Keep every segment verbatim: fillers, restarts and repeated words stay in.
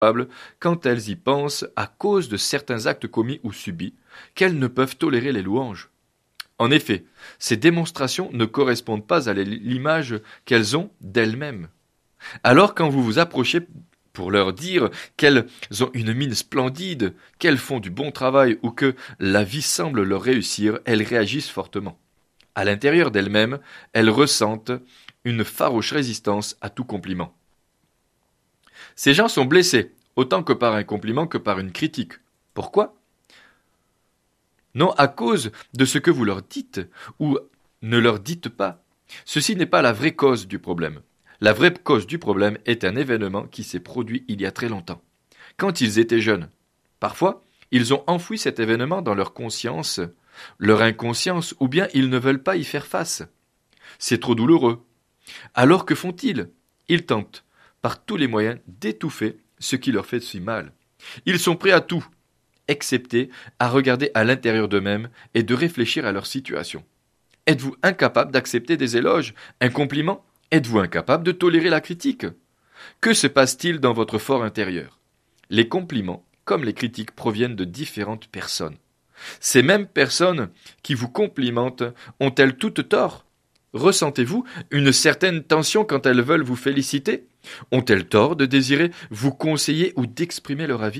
quand elles y pensent à cause de certains actes commis ou subis, qu'elles ne peuvent tolérer les louanges. En effet, ces démonstrations ne correspondent pas à l'image qu'elles ont d'elles-mêmes. Alors quand vous vous approchez pour leur dire qu'elles ont une mine splendide, qu'elles font du bon travail ou que la vie semble leur réussir, elles réagissent fortement. À l'intérieur d'elles-mêmes, elles ressentent une farouche résistance à tout compliment. Ces gens sont blessés, autant que par un compliment que par une critique. Pourquoi ? Non à cause de ce que vous leur dites ou ne leur dites pas. Ceci n'est pas la vraie cause du problème. La vraie cause du problème est un événement qui s'est produit il y a très longtemps, quand ils étaient jeunes. Parfois, ils ont enfoui cet événement dans leur conscience, leur inconscience, ou bien ils ne veulent pas y faire face. C'est trop douloureux. Alors que font-ils ? Ils tentent, par tous les moyens, d'étouffer ce qui leur fait si mal. Ils sont prêts à tout, excepté à regarder à l'intérieur d'eux-mêmes et de réfléchir à leur situation. Êtes-vous incapable d'accepter des éloges, un compliment ? Êtes-vous incapable de tolérer la critique ? Que se passe-t-il dans votre fort intérieur ? Les compliments, comme les critiques, proviennent de différentes personnes. Ces mêmes personnes qui vous complimentent ont-elles toutes tort ? Ressentez-vous une certaine tension quand elles veulent vous féliciter ? Ont-elles tort de désirer vous conseiller ou d'exprimer leur avis ?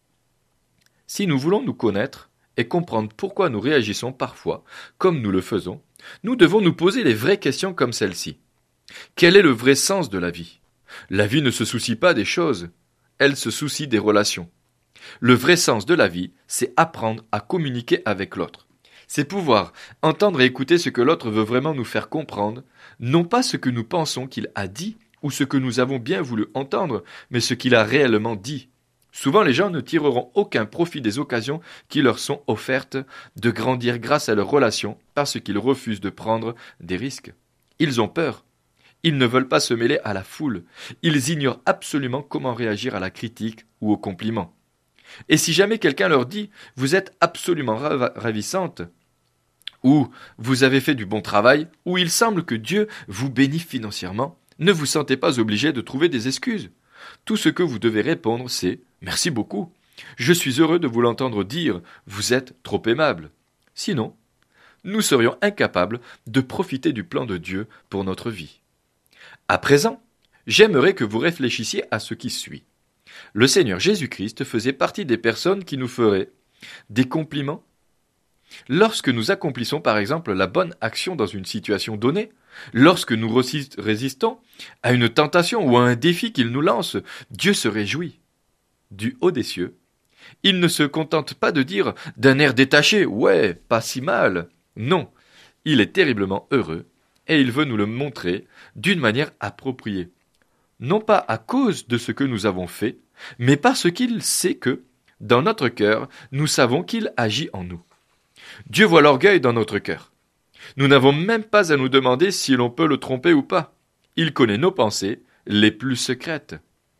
Si nous voulons nous connaître et comprendre pourquoi nous réagissons parfois comme nous le faisons, nous devons nous poser les vraies questions comme celle-ci. Quel est le vrai sens de la vie ? La vie ne se soucie pas des choses, elle se soucie des relations. Le vrai sens de la vie, c'est apprendre à communiquer avec l'autre. C'est pouvoir entendre et écouter ce que l'autre veut vraiment nous faire comprendre, non pas ce que nous pensons qu'il a dit ou ce que nous avons bien voulu entendre, mais ce qu'il a réellement dit. Souvent, les gens ne tireront aucun profit des occasions qui leur sont offertes de grandir grâce à leurs relations parce qu'ils refusent de prendre des risques. Ils ont peur. Ils ne veulent pas se mêler à la foule. Ils ignorent absolument comment réagir à la critique ou au compliment. Et si jamais quelqu'un leur dit « vous êtes absolument rav- ravissante » ou « vous avez fait du bon travail » ou « il semble que Dieu vous bénit financièrement », ne vous sentez pas obligé de trouver des excuses. Tout ce que vous devez répondre, c'est « merci beaucoup ». Je suis heureux de vous l'entendre dire « vous êtes trop aimable ». Sinon, nous serions incapables de profiter du plan de Dieu pour notre vie. À présent, j'aimerais que vous réfléchissiez à ce qui suit. Le Seigneur Jésus-Christ faisait partie des personnes qui nous feraient des compliments. Lorsque nous accomplissons par exemple la bonne action dans une situation donnée, lorsque nous résistons à une tentation ou à un défi qu'il nous lance, Dieu se réjouit. Du haut des cieux, il ne se contente pas de dire d'un air détaché « ouais, pas si mal ». Non, il est terriblement heureux et il veut nous le montrer d'une manière appropriée. Non pas à cause de ce que nous avons fait, mais parce qu'il sait que, dans notre cœur, nous savons qu'il agit en nous. Dieu voit l'orgueil dans notre cœur. Nous n'avons même pas à nous demander si l'on peut le tromper ou pas. Il connaît nos pensées les plus secrètes.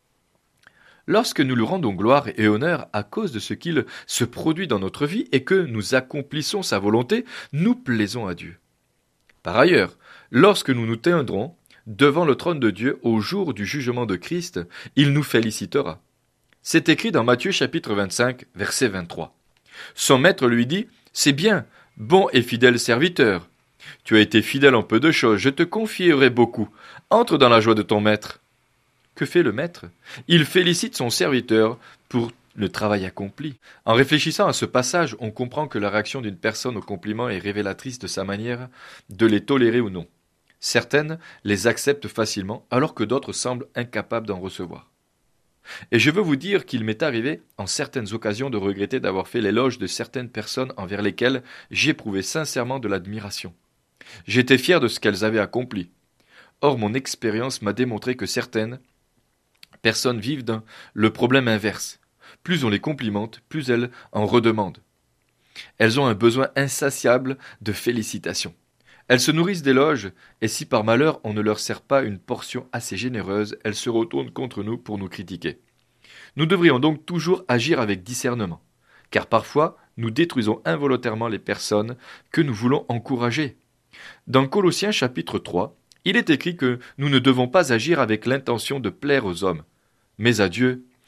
Lorsque nous lui rendons gloire et honneur à cause de ce qu'il se produit dans notre vie et que nous accomplissons sa volonté, nous plaisons à Dieu. Par ailleurs, lorsque nous nous tiendrons devant le trône de Dieu au jour du jugement de Christ, il nous félicitera. C'est écrit dans Matthieu chapitre vingt-cinq, verset vingt-trois. Son maître lui dit « C'est bien, bon et fidèle serviteur. Tu as été fidèle en peu de choses, je te confierai beaucoup. Entre dans la joie de ton maître. » Que fait le maître ? Il félicite son serviteur pour le travail accompli. En réfléchissant à ce passage, on comprend que la réaction d'une personne au compliment est révélatrice de sa manière de les tolérer ou non. Certaines les acceptent facilement, alors que d'autres semblent incapables d'en recevoir. Et je veux vous dire qu'il m'est arrivé, en certaines occasions, de regretter d'avoir fait l'éloge de certaines personnes envers lesquelles j'éprouvais sincèrement de l'admiration. J'étais fier de ce qu'elles avaient accompli. Or, mon expérience m'a démontré que certaines personnes vivent dans le problème inverse. Plus on les complimente, plus elles en redemandent. Elles ont un besoin insatiable de félicitations. Elles se nourrissent d'éloges, et si par malheur on ne leur sert pas une portion assez généreuse, elles se retournent contre nous pour nous critiquer. Nous devrions donc toujours agir avec discernement, car parfois nous détruisons involontairement les personnes que nous voulons encourager. Dans Colossiens chapitre trois, il est écrit que nous ne devons pas agir avec l'intention de plaire aux hommes, mais à Dieu,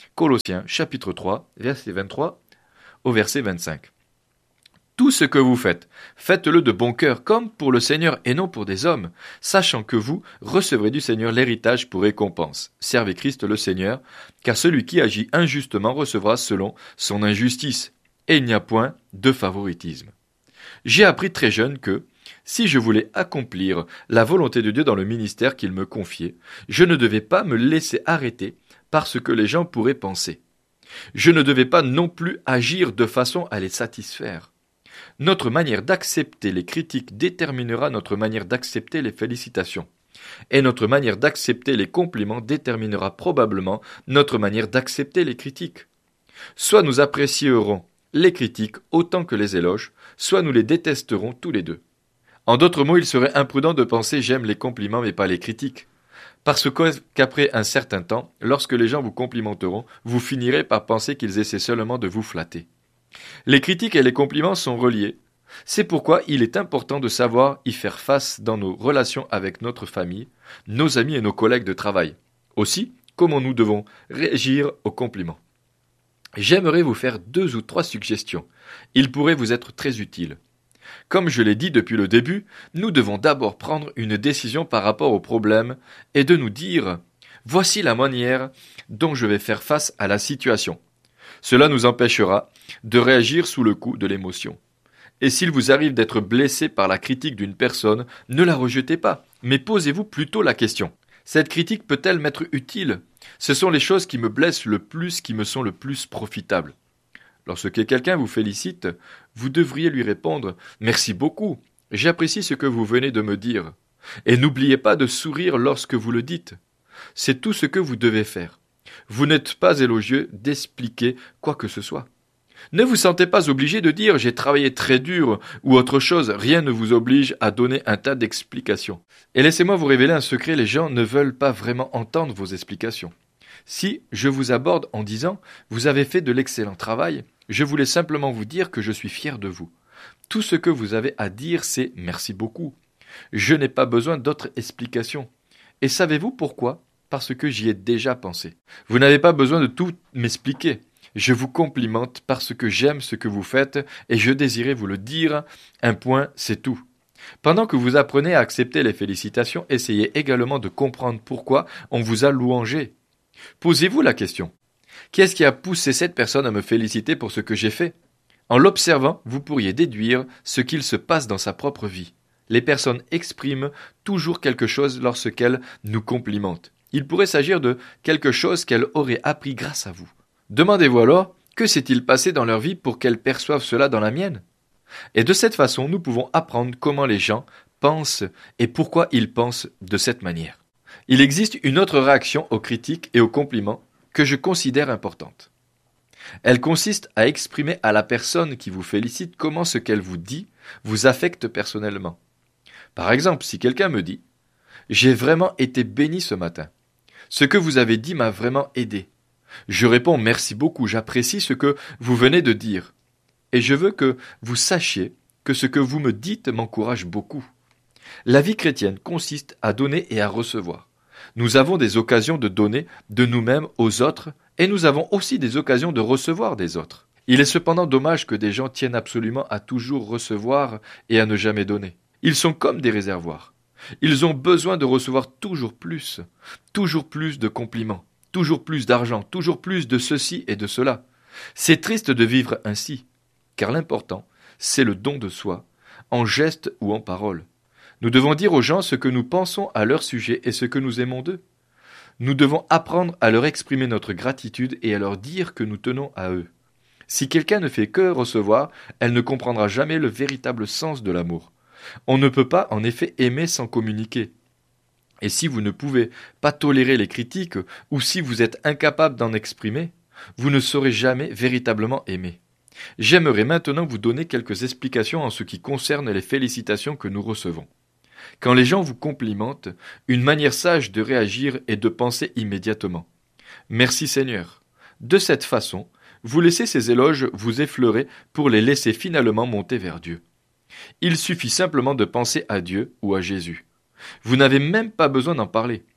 Colossiens chapitre trois, verset vingt-trois au verset vingt-cinq. Tout ce que vous faites, faites-le de bon cœur, comme pour le Seigneur et non pour des hommes, sachant que vous recevrez du Seigneur l'héritage pour récompense. Servez Christ le Seigneur, car celui qui agit injustement recevra selon son injustice, et il n'y a point de favoritisme. J'ai appris très jeune que, si je voulais accomplir la volonté de Dieu dans le ministère qu'il me confiait, je ne devais pas me laisser arrêter par ce que les gens pourraient penser. Je ne devais pas non plus agir de façon à les satisfaire. Notre manière d'accepter les critiques déterminera notre manière d'accepter les félicitations. Et notre manière d'accepter les compliments déterminera probablement notre manière d'accepter les critiques. Soit nous apprécierons les critiques autant que les éloges, soit nous les détesterons tous les deux. En d'autres mots, il serait imprudent de penser j'aime les compliments mais pas les critiques. Parce qu'après un certain temps, lorsque les gens vous complimenteront, vous finirez par penser qu'ils essaient seulement de vous flatter. Les critiques et les compliments sont reliés. C'est pourquoi il est important de savoir y faire face dans nos relations avec notre famille, nos amis et nos collègues de travail. Aussi, comment nous devons réagir aux compliments. J'aimerais vous faire deux ou trois suggestions. Ils pourraient vous être très utiles. Comme je l'ai dit depuis le début, nous devons d'abord prendre une décision par rapport au problème et de nous dire « Voici la manière dont je vais faire face à la situation ». Cela nous empêchera de réagir sous le coup de l'émotion. Et s'il vous arrive d'être blessé par la critique d'une personne, ne la rejetez pas, mais posez-vous plutôt la question. Cette critique peut-elle m'être utile ? Ce sont les choses qui me blessent le plus qui me sont le plus profitables. Lorsque quelqu'un vous félicite, vous devriez lui répondre « Merci beaucoup, j'apprécie ce que vous venez de me dire. » Et n'oubliez pas de sourire lorsque vous le dites. C'est tout ce que vous devez faire. Vous n'êtes pas élogieux d'expliquer quoi que ce soit. Ne vous sentez pas obligé de dire « j'ai travaillé très dur » ou autre chose, rien ne vous oblige à donner un tas d'explications. Et laissez-moi vous révéler un secret, les gens ne veulent pas vraiment entendre vos explications. Si je vous aborde en disant « vous avez fait de l'excellent travail », je voulais simplement vous dire que je suis fier de vous. Tout ce que vous avez à dire, c'est « merci beaucoup ». Je n'ai pas besoin d'autres explications. Et savez-vous pourquoi ? Parce que j'y ai déjà pensé. Vous n'avez pas besoin de tout m'expliquer. Je vous complimente parce que j'aime ce que vous faites et je désirais vous le dire. Un point, c'est tout. Pendant que vous apprenez à accepter les félicitations, essayez également de comprendre pourquoi on vous a louangé. Posez-vous la question. Qu'est-ce qui a poussé cette personne à me féliciter pour ce que j'ai fait ? En l'observant, vous pourriez déduire ce qu'il se passe dans sa propre vie. Les personnes expriment toujours quelque chose lorsqu'elles nous complimentent. Il pourrait s'agir de quelque chose qu'elles auraient appris grâce à vous. Demandez-vous alors, que s'est-il passé dans leur vie pour qu'elles perçoivent cela dans la mienne ? Et de cette façon, nous pouvons apprendre comment les gens pensent et pourquoi ils pensent de cette manière. Il existe une autre réaction aux critiques et aux compliments que je considère importante. Elle consiste à exprimer à la personne qui vous félicite comment ce qu'elle vous dit vous affecte personnellement. Par exemple, si quelqu'un me dit « J'ai vraiment été béni ce matin. Ce que vous avez dit m'a vraiment aidé. » Je réponds « Merci beaucoup, j'apprécie ce que vous venez de dire. » Et je veux que vous sachiez que ce que vous me dites m'encourage beaucoup. La vie chrétienne consiste à donner et à recevoir. Nous avons des occasions de donner de nous-mêmes aux autres et nous avons aussi des occasions de recevoir des autres. Il est cependant dommage que des gens tiennent absolument à toujours recevoir et à ne jamais donner. Ils sont comme des réservoirs. Ils ont besoin de recevoir toujours plus, toujours plus de compliments, toujours plus d'argent, toujours plus de ceci et de cela. C'est triste de vivre ainsi, car l'important, c'est le don de soi, en geste ou en parole. Nous devons dire aux gens ce que nous pensons à leur sujet et ce que nous aimons d'eux. Nous devons apprendre à leur exprimer notre gratitude et à leur dire que nous tenons à eux. Si quelqu'un ne fait que recevoir, elle ne comprendra jamais le véritable sens de l'amour. On ne peut pas en effet aimer sans communiquer. Et si vous ne pouvez pas tolérer les critiques ou si vous êtes incapable d'en exprimer, vous ne saurez jamais véritablement aimer. J'aimerais maintenant vous donner quelques explications en ce qui concerne les félicitations que nous recevons. Quand les gens vous complimentent, une manière sage de réagir est de penser immédiatement « Merci Seigneur ». De cette façon, vous laissez ces éloges vous effleurer pour les laisser finalement monter vers Dieu. Il suffit simplement de penser à Dieu ou à Jésus. Vous n'avez même pas besoin d'en parler.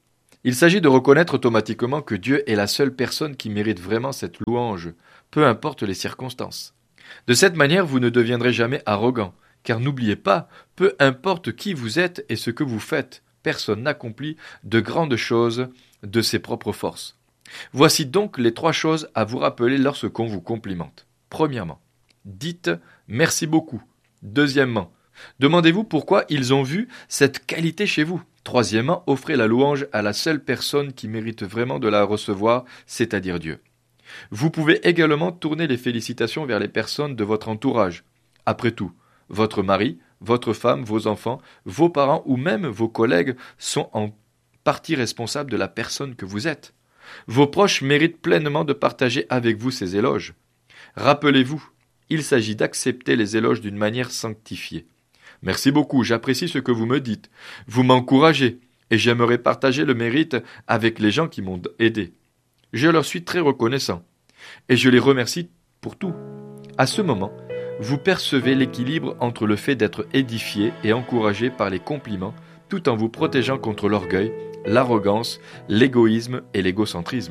Il s'agit de reconnaître automatiquement que Dieu est la seule personne qui mérite vraiment cette louange, peu importe les circonstances. De cette manière, vous ne deviendrez jamais arrogant, car n'oubliez pas, peu importe qui vous êtes et ce que vous faites, personne n'accomplit de grandes choses de ses propres forces. Voici donc les trois choses à vous rappeler lorsqu'on vous complimente. Premièrement, dites « merci beaucoup ». Deuxièmement, demandez-vous pourquoi ils ont vu cette qualité chez vous. Troisièmement, offrez la louange à la seule personne qui mérite vraiment de la recevoir, c'est-à-dire Dieu. Vous pouvez également tourner les félicitations vers les personnes de votre entourage. Après tout, votre mari, votre femme, vos enfants, vos parents ou même vos collègues sont en partie responsables de la personne que vous êtes. Vos proches méritent pleinement de partager avec vous ces éloges. Rappelez-vous, il s'agit d'accepter les éloges d'une manière sanctifiée. Merci beaucoup, j'apprécie ce que vous me dites. Vous m'encouragez et j'aimerais partager le mérite avec les gens qui m'ont aidé. Je leur suis très reconnaissant et je les remercie pour tout. À ce moment, vous percevez l'équilibre entre le fait d'être édifié et encouragé par les compliments tout en vous protégeant contre l'orgueil, l'arrogance, l'égoïsme et l'égocentrisme.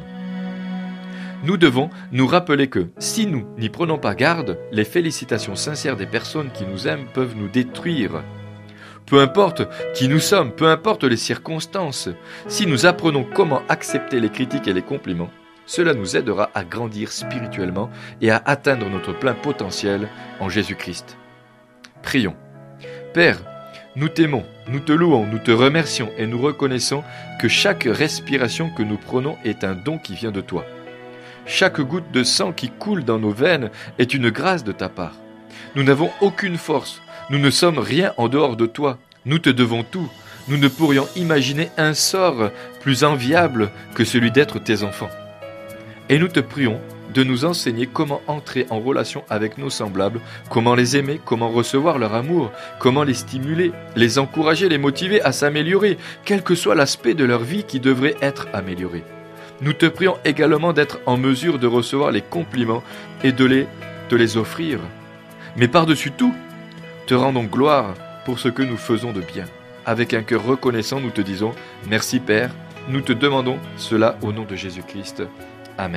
Nous devons nous rappeler que, si nous n'y prenons pas garde, les félicitations sincères des personnes qui nous aiment peuvent nous détruire. Peu importe qui nous sommes, peu importe les circonstances, si nous apprenons comment accepter les critiques et les compliments, cela nous aidera à grandir spirituellement et à atteindre notre plein potentiel en Jésus-Christ. Prions. Père, nous t'aimons, nous te louons, nous te remercions et nous reconnaissons que chaque respiration que nous prenons est un don qui vient de toi. Chaque goutte de sang qui coule dans nos veines est une grâce de ta part. Nous n'avons aucune force, nous ne sommes rien en dehors de toi, nous te devons tout. Nous ne pourrions imaginer un sort plus enviable que celui d'être tes enfants. Et nous te prions de nous enseigner comment entrer en relation avec nos semblables, comment les aimer, comment recevoir leur amour, comment les stimuler, les encourager, les motiver à s'améliorer, quel que soit l'aspect de leur vie qui devrait être amélioré. Nous te prions également d'être en mesure de recevoir les compliments et de les, de les offrir. Mais par-dessus tout, te rendons gloire pour ce que nous faisons de bien. Avec un cœur reconnaissant, nous te disons « Merci Père ». Nous te demandons cela au nom de Jésus-Christ. Amen.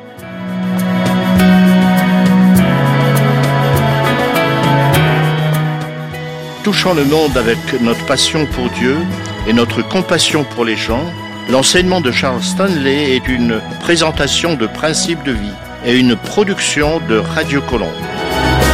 Touchant le monde avec notre passion pour Dieu et notre compassion pour les gens, l'enseignement de Charles Stanley est une présentation de principes de vie et une production de Radio Colombe.